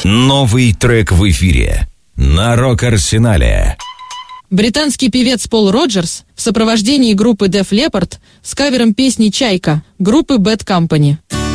Новый трек в эфире на Рок-Арсенале. Британский певец Пол Роджерс в сопровождении группы Def Leppard с кавером песни «Чайка» группы Bad Company.